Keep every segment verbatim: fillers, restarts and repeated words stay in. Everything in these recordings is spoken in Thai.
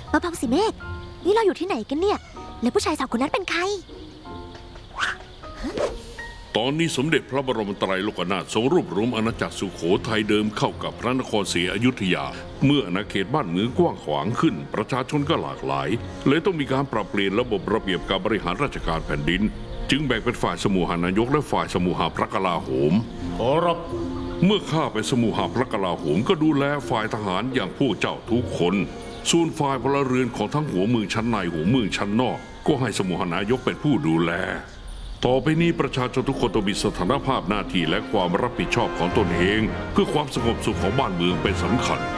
เบาๆสิเมฆนี่เราอยู่ที่ไหนกันเนี่ยแล้วผู้ชายสาวคนนั้นเป็นใครตอนนี้สมเด็จพระบรมไตรโลกนาถทรงรวบรวมอาณาจักรสุโขทัยเดิมเข้ากับพระนครศรีอยุธยาเมื่ออาณาเขตบ้านเมืองกว้างขวางขึ้นประชาชนก็หลากหลายเลยต้องมีการปรับเปลี่ยนระบบระเบียบการบริหารราชการแผ่นดินจึงแบ่งเป็นฝ่ายสมุหานายกและฝ่ายสมุหาพระกลาโหมขอรับเมื่อข้าเป็นสมุหาพระกลาโหมก็ดูแลฝ่ายทหารอย่างพวกเจ้าทุกคนส่วนฝ่ายพลเรือนของทั้งหัวเมืองชั้นในหัวเมืองชั้นนอกก็ให้สมุหานายกเป็นผู้ดูแลต่อไปนี้ประชาชนทุกคนต้องมีสถานภาพหน้าที่และความรับผิดชอบของตนเองเพื่อความสงบสุขของบ้านเมืองเป็นสำคัญ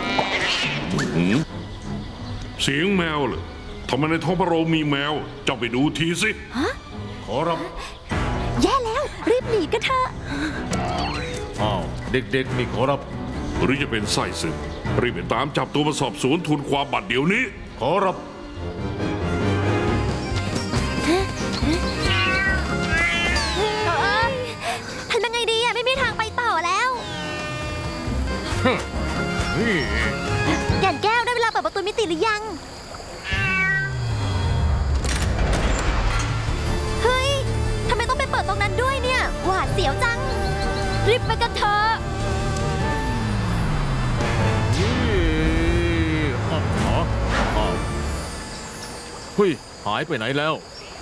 เสียงแมวเหรอทำไมในท้องพระโรงมีแมวเจ้าไปดูทีสิฮะขอรับแย่แล้วรีบหนีกันเถอะอ้าวเด็กๆนี่ขอรับหรือจะเป็นไส้ศึกรีบไปตามจับตัวมาสอบสวนทุนความบัตรเดี๋ยวนี้ขอรับทำยังไงดีอะไม่มีทางไปต่อแล้วแก่นแก้วได้เวลาเปิดประตูมิติหรือยังเฮ้ยทำไมต้องไปเปิดตรงนั้นด้วยเนี่ยหวาดเสียวจังรีบไปกันเถอะเฮ้ยหายไปไหนแล้ว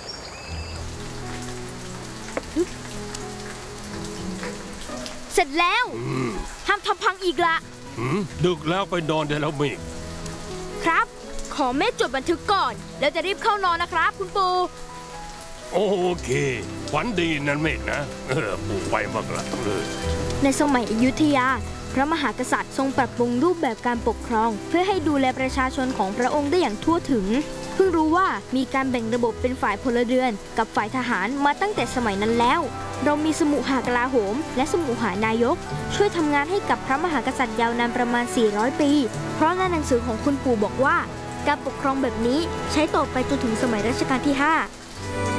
เสร็จแล้วห้ามทำพังอีกละดึกแล้วไปนอนได้แล้วเมฆครับขอเมฆจดบันทึกก่อนแล้วจะรีบเข้านอนนะครับคุณปู่โอเคฝันดีนั่นเมฆนะเออปู่ไปมากละเลยในสมัยอยุธยาพระมหากษัตริย์ทรงปรับปรุงรูปแบบการปกครองเพื่อให้ดูแลประชาชนของพระองค์ได้อย่างทั่วถึงเพิ่งรู้ว่ามีการแบ่งระบบเป็นฝ่ายพลเรือนกับฝ่ายทหารมาตั้งแต่สมัยนั้นแล้วเรามีสมุหากลาโหมและสมุหานายกช่วยทำงานให้กับพระมหากษัตริย์ยาวนานประมาณสี่ร้อยปีเพราะในหนังสือของคุณปู่บอกว่าการปกครองแบบนี้ใช้ต่อไปจนถึงสมัยรัชกาลที่ห้า